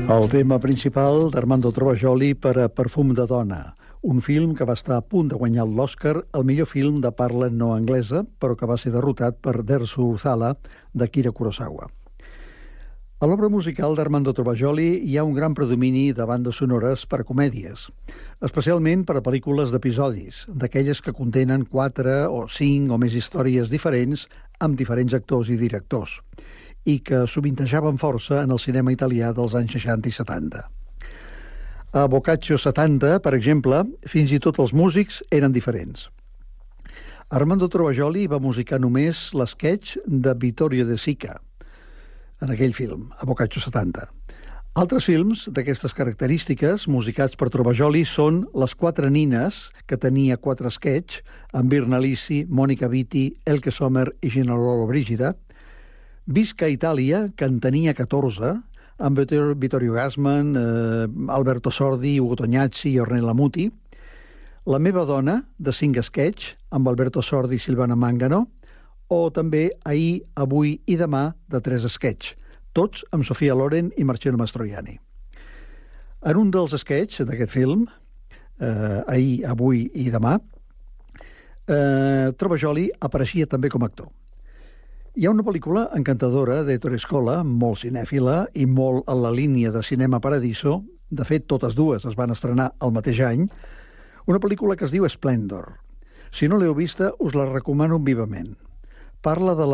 El tema principal d'Armando Trovajoli per a Perfum de dona, un film que va estar a punt de guanyar l'Oscar al millor film de parla no anglesa, però que va ser derrotat per Dersu Uzala, d'Akira Kurosawa. A l'obra musical d'Armando Trovajoli hi ha un gran predomini de bandes sonores per a comèdies, especialment per a pel·lícules d'episodis, d'aquelles que contenen 4 o 5 o més històries diferents amb diferents actors i directors, i que sovintejaven força en el cinema italià dels anys 60 i 70. A Boccaccio 70, per exemple, fins i tot els músics eren diferents. Armando Trovajoli va musicar només l'esquetx de Vittorio De Sica, en aquell film, a Boccaccio 70. Altres films d'aquestes característiques, musicats per Trovajoli, són Les 4 nines, que tenia 4 esquetx, amb Virna Lisi, Mònica Vitti, Elke Sommer i Gennaro Brigida, Visca Itàlia, que en tenia 14, amb Vittorio Gassman, Alberto Sordi, Ugo Tognazzi i Ornella Muti, La meva dona, de 5 esquetx, amb Alberto Sordi i Silvana Mangano, o també Ahir, avui i demà, de 3 esquetx, tots amb Sofia Loren i Marcello Mastroianni. En un dels esquetx d'aquest film, Ahir, avui i demà, Trovajoli apareixia també com a actor. Hi ha una pel·lícula encantadora d'Ettore Scola, molt cinèfila i molt en la línia de Cinema Paradiso, de fet totes dues es van estrenar el mateix any, una pel·lícula que es diu Splendor. Si no l'heu vista, us la recomano vivament. Parla de